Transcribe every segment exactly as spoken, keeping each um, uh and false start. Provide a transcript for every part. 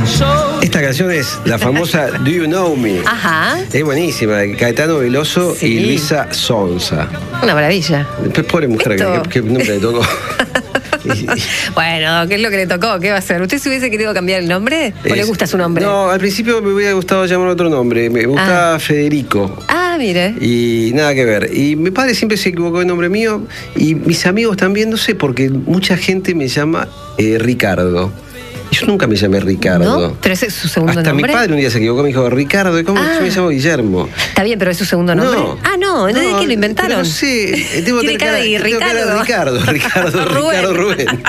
Esta canción es la famosa Do You Know Me. Ajá. Es buenísima, de Caetano Veloso Sí. y Luisa Sonza. Una maravilla. Después, pobre mujer, ¿Esto? que, que nunca le tocó. Y- y- Bueno, ¿qué es lo que le tocó? ¿Qué va a hacer? ¿Usted se hubiese querido cambiar el nombre? ¿O le es- gusta su nombre? No, al principio me hubiera gustado llamar otro nombre. Me gustaba Ah. Federico. Ah, mire. Y nada que ver. Y mi padre siempre se equivocó de nombre mío. Y mis amigos también, no sé, porque mucha gente me llama eh, Ricardo. Y yo nunca me llamé Ricardo. ¿No? ¿Pero ese es su segundo Hasta nombre? mi padre un día se equivocó, me dijo Ricardo. ¿Y cómo? Ah. Yo me llamo Guillermo. Está bien, pero es su segundo nombre. No. Ah, no, no, ¿de qué lo inventaron? No sé. Tengo Tiene cara de tengo cara de Ricardo. Ricardo. Ricardo, Rubén. Ricardo Rubén.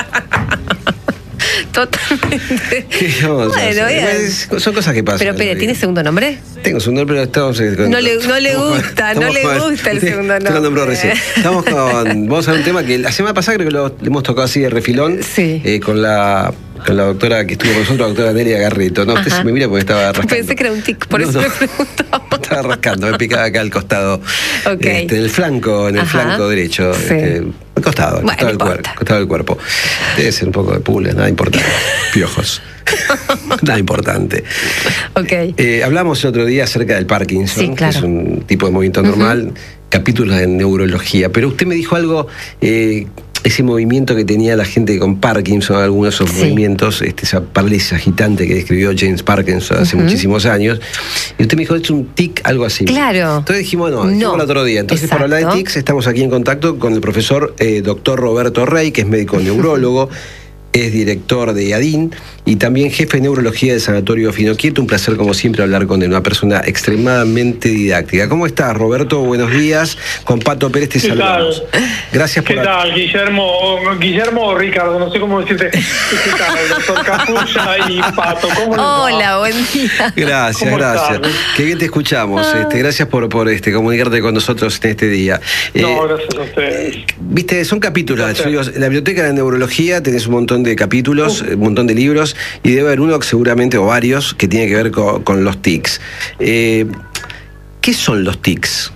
Totalmente. ¿Qué vamos a Bueno, hacer? bien. Es- Son cosas que pasan. Pero, en la espere, vida. ¿tiene segundo nombre? Tengo su nombre, pero estamos. eh, con- No le- no le estamos- gusta, no estamos le con- gusta el usted- segundo usted lo nombró nombre. recién. Estamos con. Vamos a ver un tema que la semana pasada creo que lo le hemos tocado así de refilón. Sí. eh, con la. Con la doctora que estuvo con nosotros, la doctora Nelia Garreto. No, usted Ajá. se me mira porque estaba rascando. Pensé que era un tic, por No, eso no. me preguntaba. Estaba rascando, me picaba acá al costado. Ok. Este, en el flanco, en el Ajá. flanco derecho. Sí. Este, al costado, al Bueno, costado, del no cuer- importa. costado del cuerpo. Debe ser un poco de pulgas, nada importante. Piojos. Nada importante. Ok. Eh, hablamos el otro día acerca del Parkinson, Sí, claro. que es un tipo de movimiento normal, capítulos de neurología, pero usted me dijo algo, eh, ese movimiento que tenía la gente con Parkinson, algunos de esos Sí. movimientos, este, esa parálisis agitante que describió James Parkinson hace Ujú. muchísimos años, y usted me dijo, es un tic, algo así. Claro. Entonces dijimos, no, No. dijimos el otro día. Entonces, para hablar de Exacto. tics, estamos aquí en contacto con el profesor eh, doctor Roberto Rey, que es médico neurólogo, es director de ADIN y también jefe de neurología del Sanatorio Finoquieto. Un placer, como siempre, hablar con él, una persona extremadamente didáctica. ¿Cómo estás, Roberto? Buenos días. Con Pato Pérez te ¿Qué saludamos. tal? Gracias por... ¿Qué tal, Guillermo? O- Guillermo o Ricardo, no sé cómo decirte. ¿Qué tal, doctor Capulla y Pato? ¿Cómo les va? Hola, buen día. Gracias, ¿Cómo gracias. estás? Qué bien te escuchamos. Ah. Este, gracias por, por este, comunicarte con nosotros en este día. Eh, No, gracias a ustedes. Viste, son capítulos. Gracias. Yo digo, en la biblioteca de neurología tenés un montón de capítulos, un montón de libros, y debe haber uno seguramente, o varios, que tiene que ver con, con los tics. Eh, ¿Qué son los tics?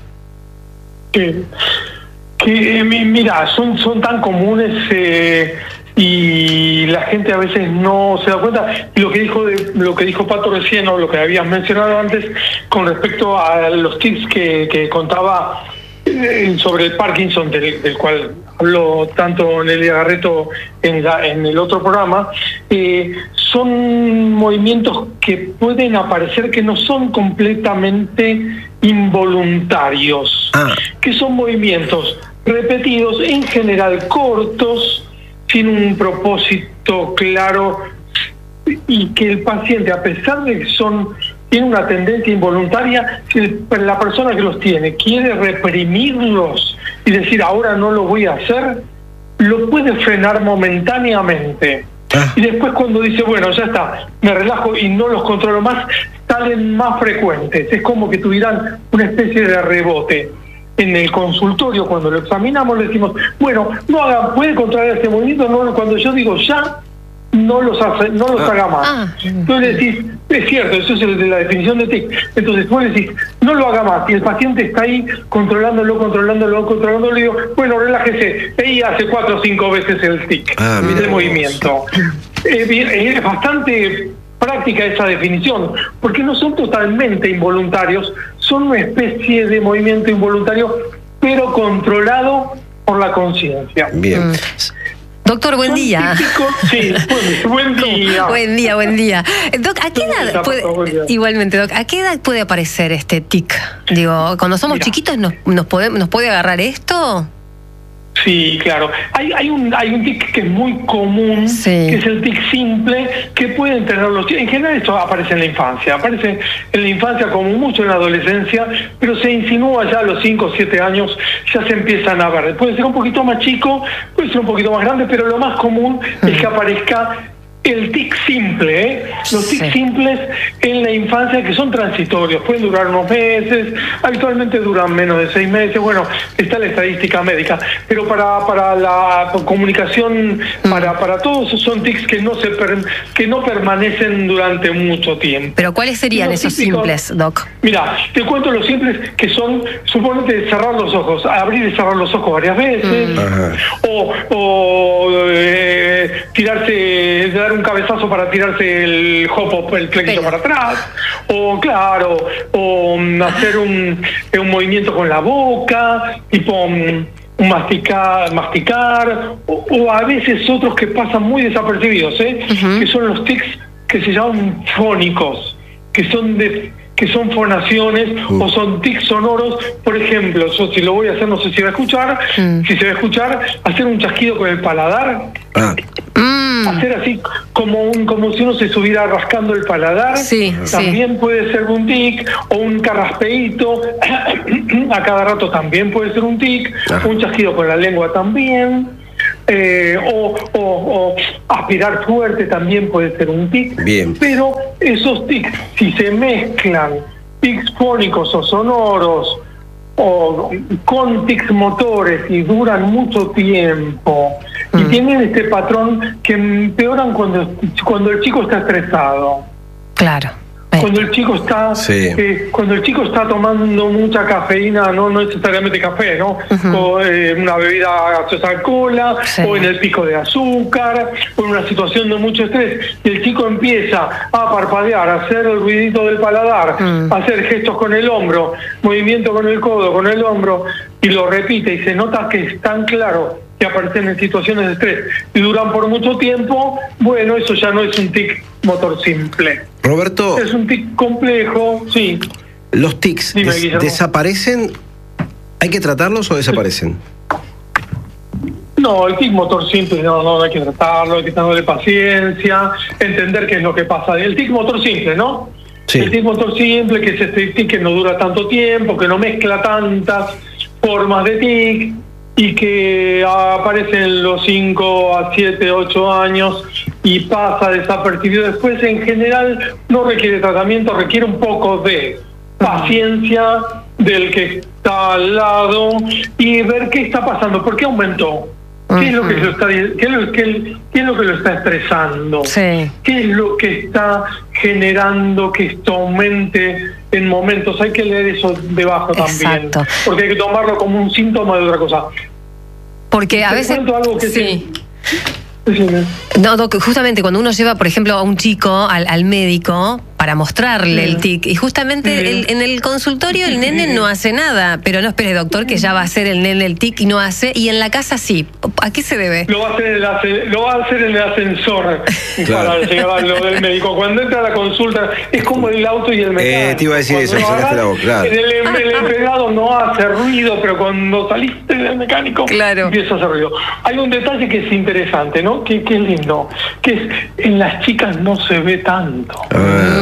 Que, que, eh, mi- mira, son, son tan comunes eh, y la gente a veces no se da cuenta. Y lo que dijo de, lo que dijo Pato recién, o lo que habías mencionado antes, con respecto a los tics que, que contaba eh, sobre el Parkinson, del, del cual habló tanto Nelia Garreto en, la- en el otro programa, eh, son movimientos que pueden aparecer que no son completamente involuntarios, Ah. que son movimientos repetidos, en general cortos, sin un propósito claro, y que el paciente, a pesar de que son tiene una tendencia involuntaria, si el- la persona que los tiene quiere reprimirlos y decir ahora no lo voy a hacer, lo puede frenar momentáneamente. Ah. Y después cuando dice, bueno, ya está, me relajo y no los controlo más, salen más frecuentes. Es como que tuvieran una especie de rebote. En el consultorio, cuando lo examinamos, le decimos, bueno, no haga, puede controlar este movimiento, no, cuando yo digo ya, no los hace, no los Ah. haga más. Ah. Entonces le decís, es cierto, eso es el de la definición de tic. Entonces vos le decís, no lo haga más, y el paciente está ahí controlándolo, controlándolo, controlándolo, y digo, bueno, relájese, y hace cuatro o cinco veces el tic, Ah, mira el vos. movimiento. Es, bien- es bastante práctica esa definición, porque no son totalmente involuntarios, son una especie de movimiento involuntario, pero controlado por la conciencia. Bien. Mm. Doctor, buen Son día. típicos- sí, buen, buen día. Buen día, buen día. Doc, ¿a qué ¿Cómo edad está, puede, Pato? Buen día. igualmente, Doc, ¿a qué edad puede aparecer este tic? Digo, cuando somos Mira. chiquitos nos, nos, puede, nos puede agarrar esto. Sí, claro. Hay, hay un hay un tic que es muy común, Sí. que es el tic simple, que pueden tener los chicos. En general esto aparece en la infancia, aparece en la infancia como mucho en la adolescencia, pero se insinúa ya a los cinco o siete años, ya se empiezan a ver. Puede ser un poquito más chico, puede ser un poquito más grande, pero lo más común es que aparezca el tic simple, ¿eh? Los tics Sí. simples en la infancia, que son transitorios, pueden durar unos meses, habitualmente duran menos de seis meses, bueno, está la estadística médica, pero para, para la comunicación, para, para todos son tics que no se per- que no permanecen durante mucho tiempo. Pero ¿cuáles serían Los esos típicos- simples, Doc? Mira, te cuento los simples que son, suponete cerrar los ojos, abrir y cerrar los ojos varias veces, Ajá. o, o eh, tirarse, dar un cabezazo para tirarse el hop el flequillo para atrás, o claro, o um, hacer un, un movimiento con la boca, tipo um, un masticar, masticar o, o a veces otros que pasan muy desapercibidos, ¿eh? Uh-huh. Que son los tics que se llaman fónicos, que son de que son fonaciones uh. o son tics sonoros. Por ejemplo, yo si lo voy a hacer, no sé si va a escuchar, mm. si se va a escuchar, hacer un chasquido con el paladar, ah. mm. hacer así como un como si uno se estuviera rascando el paladar, sí, también sí. puede ser un tic, o un carraspeíto, a cada rato también puede ser un tic, ah. un chasquido con la lengua también. Eh, o, o, o aspirar fuerte también puede ser un tic. Bien. Pero esos tics, si se mezclan tics fónicos o sonoros o con tics motores y duran mucho tiempo mm. y tienen este patrón que empeoran cuando, cuando el chico está estresado. Claro. Cuando el chico está sí. eh, cuando el chico está tomando mucha cafeína, no, no necesariamente café, ¿no? Uh-huh. O eh, una bebida gaseosa cola, sí. o en el pico de azúcar, o en una situación de mucho estrés, y el chico empieza a parpadear, a hacer el ruidito del paladar, uh-huh. a hacer gestos con el hombro, movimiento con el codo, con el hombro, y lo repite, y se nota que es tan claro que aparecen en situaciones de estrés y duran por mucho tiempo, bueno, eso ya no es un tic motor simple. Roberto. Es un tic complejo, sí. ¿Los tics Dime, des- desaparecen? ¿Hay que tratarlos o desaparecen? No, el tic motor simple no, no, no hay que tratarlo, hay que tenerle paciencia, entender qué es lo que pasa. El tic motor simple, ¿no? Sí. El tic motor simple, que es este tic que no dura tanto tiempo, que no mezcla tantas formas de tic, y que aparece en los cinco a siete, ocho años y pasa desapercibido después, en general no requiere tratamiento, requiere un poco de paciencia del que está al lado y ver qué está pasando, por qué aumentó, qué es lo que lo está, qué es lo, qué, qué es lo que lo está estresando, sí. qué es lo que está generando que esto aumente en momentos. Hay que leer eso debajo también, exacto. porque hay que tomarlo como un síntoma de otra cosa. Porque a Te veces algo que sí. te... No, Doc, justamente cuando uno lleva, por ejemplo, a un chico al, al médico para mostrarle sí. el tic, y justamente sí. el, en el consultorio el nene no hace nada, pero no espere, doctor, que ya va a hacer el nene el tic y no hace, y en la casa sí. ¿A qué se debe? Lo va a hacer en el, lo va a hacer en el ascensor claro. para llevarlo del médico. Cuando entra a la consulta, es como el auto y el mecánico. Eh, te iba a decir cuando eso, sacaste la voz, claro. En el, el empleado no hace ruido, pero cuando saliste del mecánico, claro. empieza a hacer ruido. Hay un detalle que es interesante, ¿no? Que, que es lindo, que es en las chicas no se ve tanto. Ah.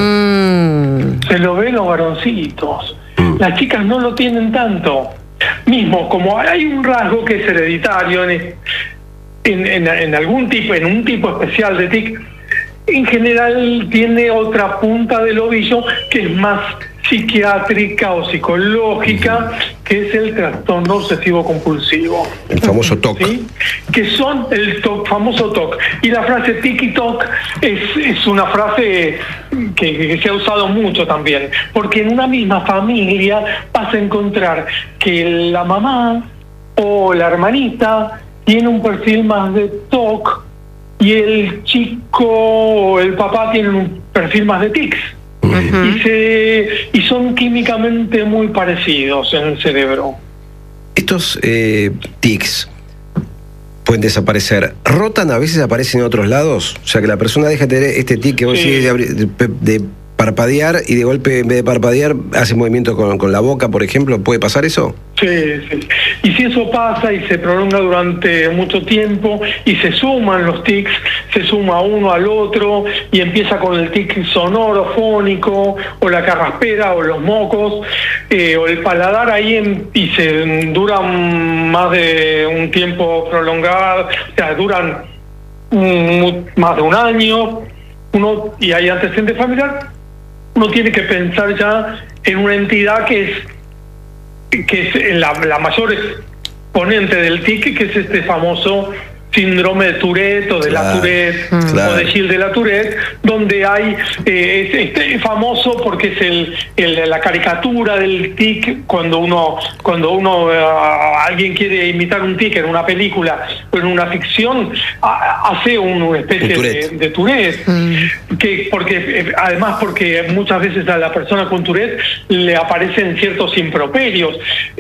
Se lo ven los varoncitos. Mm. Las chicas no lo tienen tanto. Mismo, como hay un rasgo que es hereditario en, en, en, en algún tipo, en un tipo especial de tic, en general tiene otra punta del ovillo que es más psiquiátrica o psicológica, que es el trastorno obsesivo compulsivo. El famoso T O C. ¿Sí? Que son el to- famoso T O C. Y la frase tiki-toc es, es una frase que, que se ha usado mucho también, porque en una misma familia vas a encontrar que la mamá o la hermanita tiene un perfil más de T O C y el chico o el papá tiene un perfil más de tics. Uh-huh. Y, se, y son químicamente muy parecidos en el cerebro. Estos eh, tics pueden desaparecer. ¿Rotan a veces, aparecen en otros lados? O sea, que la persona deja de tener este tic que vos sí. decís de, de, de parpadear y de golpe, en vez de parpadear, hace movimiento con, con la boca, por ejemplo. ¿Puede pasar eso? Sí, sí. Y si eso pasa y se prolonga durante mucho tiempo y se suman los tics, se suma uno al otro y empieza con el tic sonoro, fónico, o la carraspera, o los mocos, eh, o el paladar ahí en, y se duran más de un tiempo prolongado, o sea, duran un, más de un año, uno y hay antecedente familiar, uno tiene que pensar ya en una entidad que es que es la, la mayor exponente del tic, que es este famoso síndrome de Tourette o de claro, la Tourette claro. o de Gilles de la Tourette, donde hay, eh, es, este, es famoso porque es el, el la caricatura del tic, cuando uno, cuando uno uh, alguien quiere imitar un tic en una película o en una ficción, a, hace una especie un Tourette. de, de Tourette, mm. que porque además porque muchas veces a la persona con Tourette le aparecen ciertos improperios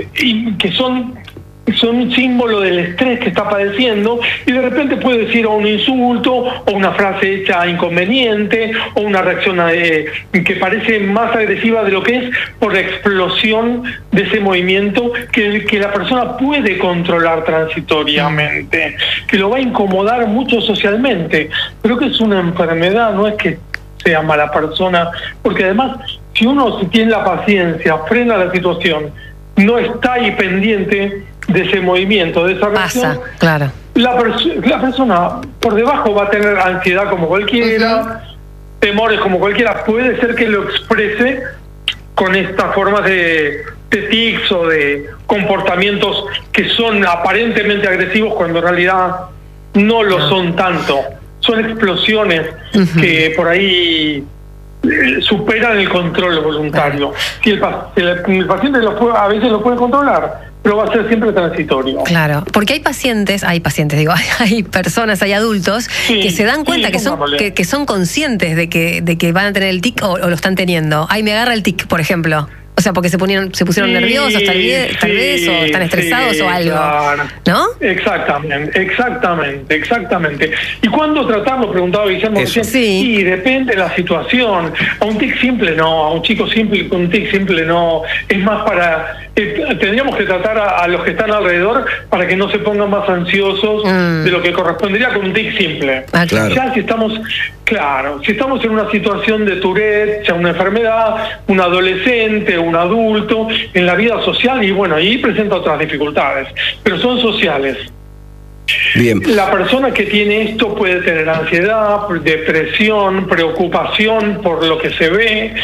y que son son un símbolo del estrés que está padeciendo, y de repente puede decir o un insulto o una frase hecha inconveniente o una reacción eh, que parece más agresiva de lo que es, por la explosión de ese movimiento que, que la persona puede controlar transitoriamente, que lo va a incomodar mucho socialmente, pero que es una enfermedad, no es que sea mala persona, porque además si uno si tiene la paciencia, frena la situación, no está ahí pendiente de ese movimiento, de esa reacción, pasa, claro. La, pers- la persona por debajo va a tener ansiedad como cualquiera, uh-huh. temores como cualquiera, puede ser que lo exprese con estas formas de, de tics o de comportamientos que son aparentemente agresivos cuando en realidad no lo uh-huh. son tanto, son explosiones uh-huh. que por ahí eh, superan el control voluntario. Uh-huh. Si el, el, el paciente lo puede, a veces lo puede controlar, pero va a ser siempre transitorio. Claro, porque hay pacientes, hay pacientes, digo, hay personas, hay adultos sí, que se dan cuenta sí, que son que, que son conscientes de que de que van a tener el tic o, o lo están teniendo. Ay, me agarra el tic, por ejemplo. O sea, porque se ponieron, se pusieron sí, nerviosos, tal vez, tal vez, o están estresados sí, o algo, claro. ¿No? Exactamente, exactamente, exactamente. ¿Y cuándo tratarlo? Preguntaba Guillermo recién. Sí. Y depende de la situación. A un tic simple no, a un chico simple con un tic simple no. Es más para... Eh, tendríamos que tratar a, a los que están alrededor para que no se pongan más ansiosos mm. de lo que correspondería con un tic simple. Ah, claro. Ya si estamos... Claro, si estamos en una situación de Tourette, ya una enfermedad, un adolescente, un adulto, en la vida social, y bueno, ahí presenta otras dificultades, pero son sociales. Bien. La persona que tiene esto puede tener ansiedad, depresión, preocupación por lo que se ve,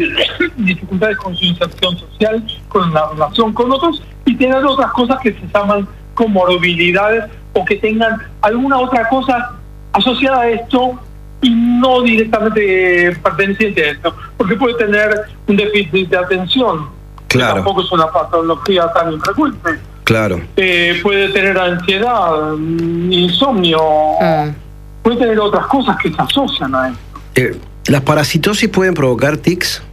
mm. dificultades con su inserción social, con la relación con otros, y tener otras cosas que se llaman comorbilidades o que tengan alguna otra cosa asociada a esto y no directamente perteneciente a esto, porque puede tener un déficit de atención, claro. que tampoco es una patología tan infrecuente. Claro. Eh, puede tener ansiedad, insomnio, mm. puede tener otras cosas que se asocian a esto. Eh, ¿Las parasitosis pueden provocar tics?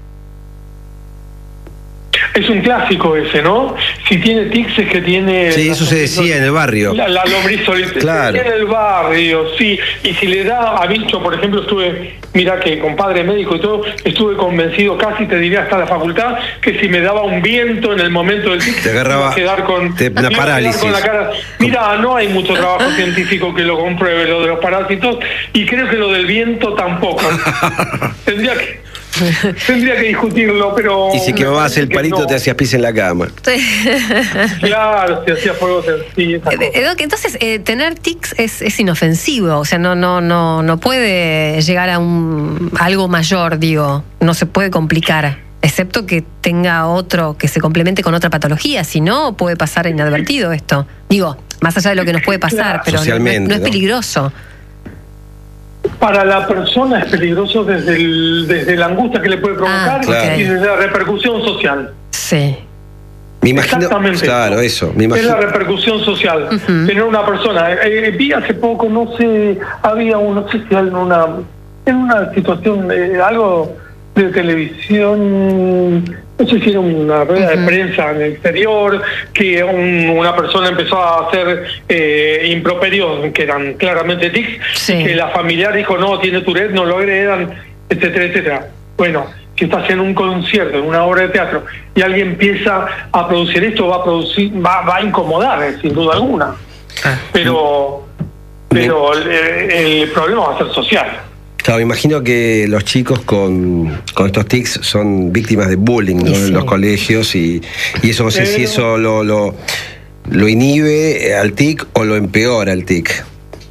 Es un clásico ese, ¿no? Si tiene tics es que tiene... Sí, eso se decía en el barrio. La, la lombriz solitaria. Claro. En el barrio, sí. Y si le da a bicho, por ejemplo, estuve, mira que con padre médico y todo, estuve convencido, casi te diría hasta la facultad, que si me daba un viento en el momento del tic, te agarraba, iba a quedar con, te, una parálisis. Con la cara. Mira, no hay mucho trabajo científico que lo compruebe, lo de los parásitos, y creo que lo del viento tampoco. Tendría que... Tendría que discutirlo, pero... Y si quemabas el palito no. te hacías pis en la cama. Sí. Claro, si hacías fuego, sí, esa cosa. Entonces, eh, tener tics es, es inofensivo, o sea, no, no, no, no puede llegar a un a algo mayor, digo, no se puede complicar, excepto que tenga otro, que se complemente con otra patología, si no, puede pasar inadvertido esto. Digo, más allá de lo que nos puede pasar, claro. pero no, no, no es peligroso. Para la persona es peligroso desde el, desde la angustia que le puede provocar ah, claro. y desde la repercusión social. Sí. Me imagino, exactamente claro, eso. eso me imagino. Es la repercusión social. Uh-huh. Tener una persona. Eh, vi hace poco, no sé, había un, no sé si en una, en una situación, eh, algo de televisión, no sé si era una rueda uh-huh. de prensa en el exterior, que un, una persona empezó a hacer eh, improperios que eran claramente tics, sí. que la familiar dijo, no, tiene Tourette, no lo agredan, etcétera, etcétera. Bueno, si estás en un concierto, en una obra de teatro, y alguien empieza a producir esto, va a producir, va, va a incomodar, eh, sin duda alguna. Ah. Pero, pero el, el problema va a ser social. Claro, me imagino que los chicos con, con estos tics son víctimas de bullying, ¿no? Sí. En los colegios, y, y eso no sé Pero... si eso lo, lo, lo inhibe al tic o lo empeora al tic.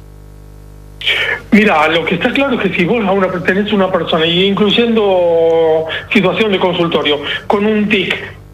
Mira, lo que está claro es que si vos a una, tenés una persona, y incluyendo situación de consultorio, con un tic,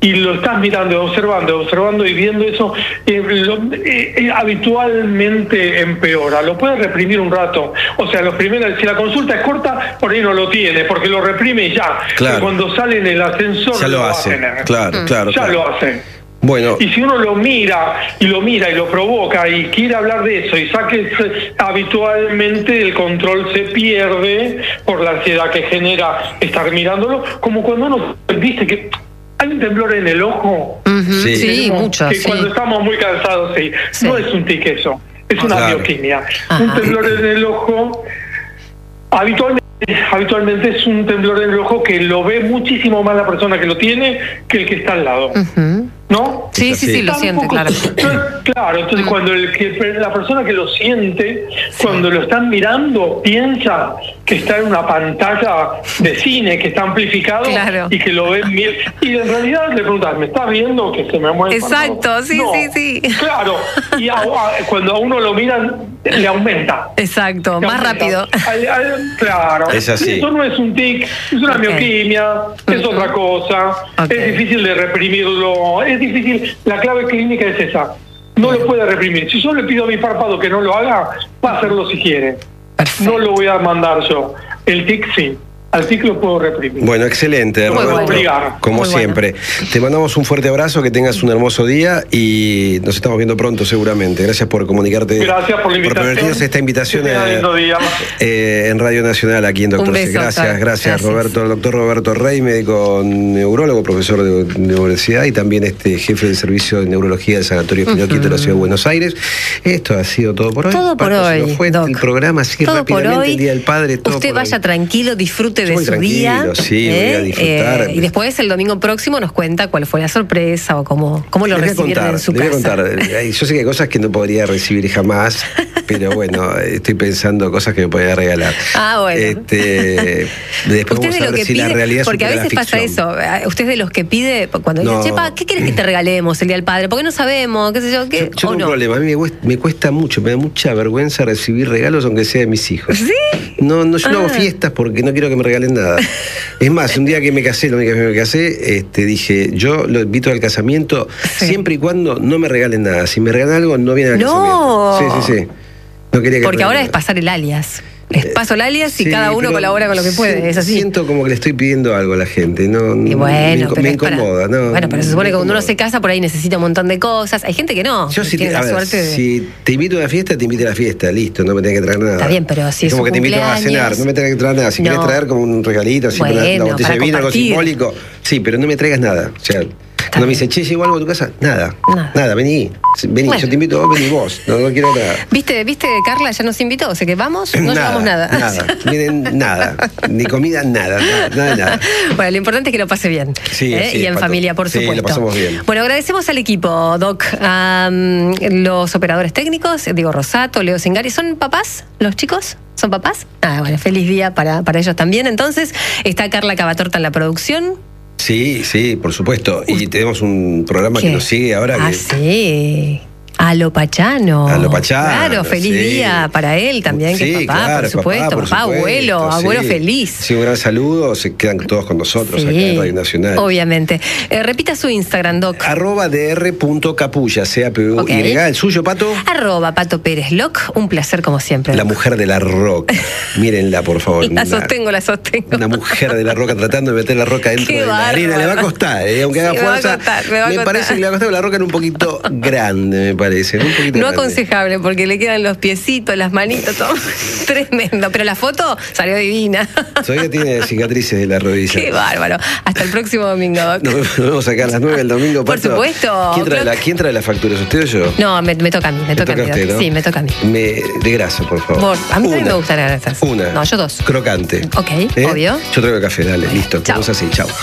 y lo estás mirando, observando, observando y viendo eso, eh, lo, eh, eh, habitualmente empeora. Lo puedes reprimir un rato. O sea, los primeros, si la consulta es corta, por ahí no lo tiene, porque lo reprime y ya. Claro. Y cuando sale en el ascensor ya lo, lo hace. va a tener. Claro, Mm. claro. Ya claro. lo hace. Bueno. Y si uno lo mira y lo mira y lo provoca y quiere hablar de eso y saque, habitualmente el control se pierde por la ansiedad que genera estar mirándolo, como cuando uno viste que hay un temblor en el ojo. Uh-huh. Sí. Sí, Tenemos mucho. que Sí. cuando estamos muy cansados, sí. Sí. No es un tic eso, es una Claro. bioquimia. Ajá. Un temblor en el ojo habitualmente habitualmente es un temblor en el ojo que lo ve muchísimo más la persona que lo tiene que el que está al lado. Uh-huh. ¿No? Sí, sí, sí, lo siente, Tampoco- claro. Claro, entonces Mm. cuando el que, la persona que lo siente, cuando lo están mirando, piensa que está en una pantalla de cine, que está amplificado Claro. y que lo ven bien. Y en realidad le preguntas, ¿me estás viendo que se me mueve el Exacto, párpado? sí, No. sí, sí. Claro, y a- a- cuando a uno lo miran, le aumenta. Exacto, Le más aumenta. rápido. Al- al- claro. Es así. Eso no es un tic, es una Ok. bioquimia, es Ujú. otra cosa. Ok. Es difícil de reprimirlo, es difícil. La clave clínica es esa. No lo puede reprimir. Si yo le pido a mi párpado que no lo haga, va a hacerlo si quiere. Perfecto. No lo voy a mandar yo. El tic sí. Al tic lo puedo reprimir. Bueno, excelente, Muy Roberto. bueno. Obligar. Como Muy bueno. siempre. Te mandamos un fuerte abrazo, que tengas un hermoso día y nos estamos viendo pronto seguramente. Gracias por comunicarte. Gracias por la invitación. permitirnos esta invitación Que tenga eh, lindo día. eh, en Radio Nacional, aquí en Doctor Un C. beso, Gracias, doctor. gracias, Gracias. Roberto. El doctor Roberto Rey, médico neurólogo, profesor de, de universidad y también este jefe del servicio de neurología del Sanatorio Finoquieto de la Ciudad de Buenos Aires. Esto ha sido todo por hoy. Todo por Pato, se hoy, nos fue Doc. el programa así Todo por rápidamente, hoy. el Día del Padre. Todo Usted por vaya hoy. tranquilo, disfrute Yo de voy su tranquilo, día. sí, voy a disfrutar. y después el domingo próximo nos cuenta cuál fue la sorpresa o cómo, cómo lo Les voy a recibieron contar, en su les voy a casa. contar. Eh, Yo sé que hay cosas que no podría recibir jamás, pero bueno, estoy pensando cosas que me podría regalar. Ah, bueno. Este, después Usted vamos de a lo ver que si pide, la realidad porque a supera la veces pasa ficción. eso. Usted es de los que pide cuando No. dice, Chepa, ¿qué quieres que te regalemos el día del padre? Porque no sabemos, qué sé yo, qué. Yo, yo o tengo un no. problema, a mí me cuesta, me cuesta mucho, me da mucha vergüenza recibir regalos aunque sea de mis hijos. ¿Sí? No, no, yo no hago Ah. fiestas porque no quiero que me regalen nada. Es más, un día que me casé, la única vez que me casé, este, dije, yo lo invito al casamiento Sí. siempre y cuando no me regalen nada. Si me regalan algo, no vienen al No. casamiento. Sí, sí, sí. No quería que Porque me ahora regalen es pasar el alias. Les paso el alias y Sí, cada uno pero colabora con lo que puede. si- Es así. Siento como que le estoy pidiendo algo a la gente. No, Y me, bueno, inco- pero me es para- incomoda. No, bueno, pero se supone me que cuando uno incomoda. se casa por ahí necesita un montón de cosas. Hay gente que no. Yo que si tiene te, a la ver, suerte de... si te invito a una fiesta, te invito a la fiesta, listo, no me tenés que traer nada. Está bien, pero si es como un que te invito a cumpleaños- cenar, no me tenés que traer nada. Si No. querés traer como un regalito, así, Bueno, una, una botella para de vino, algo compartir. simbólico, sí, pero no me traigas nada. O sea, cuando me dice, che, ¿llevo algo a tu casa? Nada, Nada. nada, vení, vení, Bueno. yo te invito a vos, vení vos, no, no quiero nada. ¿Viste, ¿Viste que Carla ya nos invitó? O sea que vamos, no llevamos nada. Nada, miren, nada, ni comida, nada, nada, nada, nada. Bueno, lo importante es que lo pase bien. Sí, ¿eh? sí, Y en Pato. familia, por Sí, lo supuesto. pasamos bien. Bueno, agradecemos al equipo, Doc, a mm, los operadores técnicos, Diego Rosato, Leo Singari. ¿Son papás los chicos? ¿Son papás? Ah, bueno, feliz día para, para ellos también. Entonces, está Carla Cavatorta en la producción. Sí, sí, por supuesto. Y tenemos un programa ¿Qué? que nos sigue ahora. Ah, que, sí. A lo Pachano. A lo Pachano, Claro, feliz sí. día para él también, que Sí, es papá, claro, por es supuesto. papá, Papá, por abuelo, supuesto, abuelo sí. feliz. Sí, un gran saludo. Se quedan todos con nosotros Sí, acá en Radio Nacional. obviamente. Eh, repita su Instagram, Doc. Arroba dr.capulla, C A P U Y. Ok. ¿El suyo, Pato? Arroba Pato Pérez Loc. Un placer como siempre. La mujer de la roca. Mírenla, por favor. La Una- sostengo, la sostengo. Una mujer de la roca tratando de meter la roca dentro Qué de la arena. bárbaro. Le va a costar, ¿eh? Aunque Sí, haga me va a fuerza. costar, me va a costar. parece que le va a costar, porque la roca era un poquito grande, me parece. Un poquito No grande. aconsejable porque le quedan los piecitos, las manitos, todo tremendo. Pero la foto salió divina. Todavía tiene cicatrices de la rodilla. Qué bárbaro. Hasta el próximo domingo, Doc. Nos vemos- nos vemos acá a las nueve del domingo, Por Pato. supuesto. ¿Quién trae, Creo la, que- ¿Quién trae las facturas? ¿Usted o yo? No, me, me toca a mí, me ¿Le toca a mí. toca a usted, Doc. no? Sí, me toca a mí. Me, de grasa, por favor. Por- a mí también Una. me gustan las grasas. Una. No, yo dos. Crocante. Ok, ¿Eh? obvio. Yo traigo café, dale, listo. Chao. Vamos así, chao.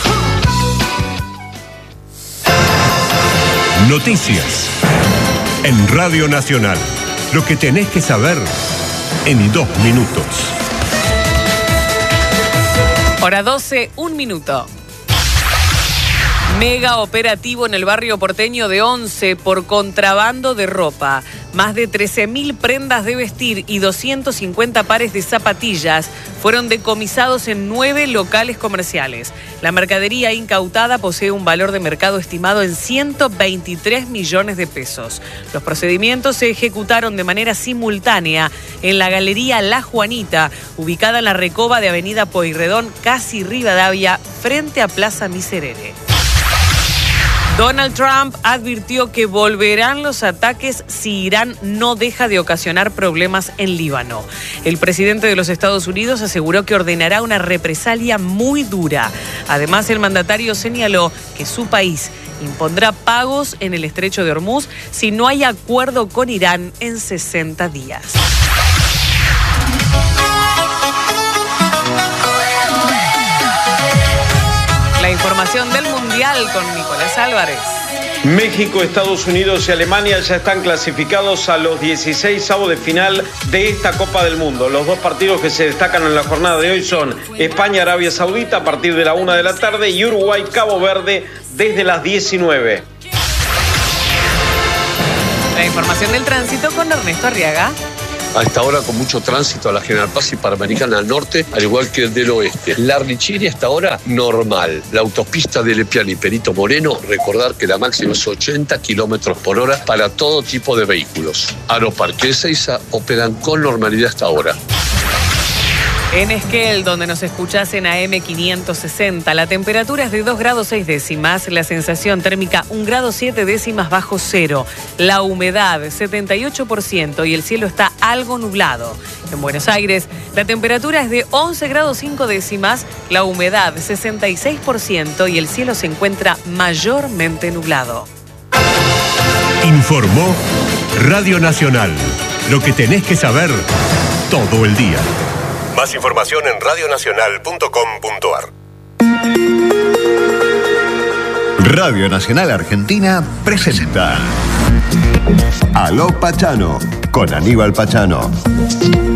Noticias. En Radio Nacional. Lo que tenés que saber en dos minutos. Hora doce, un minuto. Mega operativo en el barrio porteño de Once por contrabando de ropa. Más de trece mil prendas de vestir y doscientos cincuenta pares de zapatillas fueron decomisados en nueve locales comerciales. La mercadería incautada posee un valor de mercado estimado en ciento veintitrés millones de pesos. Los procedimientos se ejecutaron de manera simultánea en la Galería La Juanita, ubicada en la Recoba de Avenida Pueyrredón, casi Rivadavia, frente a Plaza Miserere. Donald Trump advirtió que volverán los ataques si Irán no deja de ocasionar problemas en Líbano. El presidente de los Estados Unidos aseguró que ordenará una represalia muy dura. Además, el mandatario señaló que su país impondrá pagos en el estrecho de Hormuz si no hay acuerdo con Irán en sesenta días. La información del Mundial con Nicolás Álvarez. México, Estados Unidos y Alemania ya están clasificados a los dieciseisavos de final de esta Copa del Mundo. Los dos partidos que se destacan en la jornada de hoy son España, Arabia Saudita a partir de la una de la tarde y Uruguay, Cabo Verde desde las diecinueve. La información del tránsito con Ernesto Arriaga. A esta hora con mucho tránsito a la General Paz y Panamericana al norte, al igual que el del oeste. La Richiri a esta hora normal. La autopista de Lepiane y Perito Moreno, recordar que la máxima es ochenta kilómetros por hora para todo tipo de vehículos. Aeroparque Ezeiza operan con normalidad hasta ahora. En Esquel, donde nos escuchás en A M quinientos sesenta, la temperatura es de dos grados seis décimas, la sensación térmica un grado siete décimas bajo cero, la humedad setenta y ocho por ciento y el cielo está algo nublado. En Buenos Aires, la temperatura es de once grados cinco décimas, la humedad sesenta y seis por ciento y el cielo se encuentra mayormente nublado. Informó Radio Nacional. Lo que tenés que saber todo el día. Más información en radio nacional punto com punto a r. Radio Nacional Argentina presenta Aló Pachano con Aníbal Pachano.